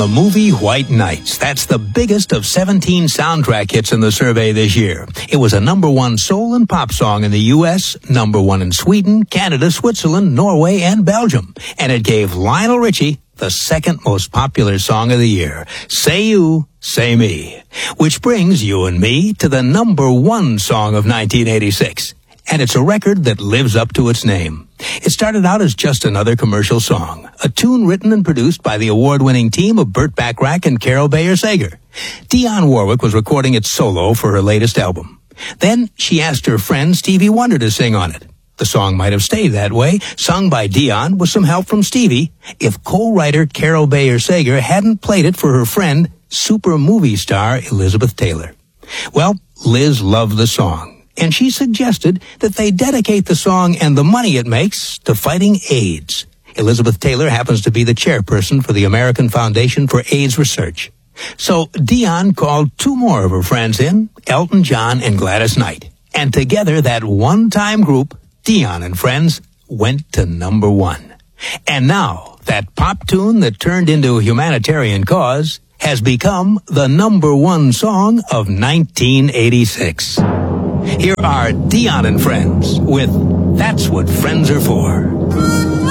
The movie White Nights. That's the biggest of 17 soundtrack hits in the survey this year. It was a number one soul and pop song in the U.S., number one in Sweden, Canada, Switzerland, Norway, and Belgium. And it gave Lionel Richie the second most popular song of the year, Say You, Say Me, which brings you and me to the number one song of 1986. And it's a record that lives up to its name. It started out as just another commercial song, a tune written and produced by the award-winning team of Burt Bacharach and Carol Bayer Sager. Dionne Warwick was recording it solo for her latest album. Then she asked her friend Stevie Wonder to sing on it. The song might have stayed that way, sung by Dionne with some help from Stevie, if co-writer Carol Bayer Sager hadn't played it for her friend, super movie star Elizabeth Taylor. Well, Liz loved the song, and she suggested that they dedicate the song and the money it makes to fighting AIDS. Elizabeth Taylor happens to be the chairperson for the American Foundation for AIDS Research. So Dionne called two more of her friends in, Elton John and Gladys Knight. And together, that one-time group, Dionne and Friends, went to number one. And now, that pop tune that turned into a humanitarian cause has become the number one song of 1986. Here are Dionne and Friends with That's What Friends Are For.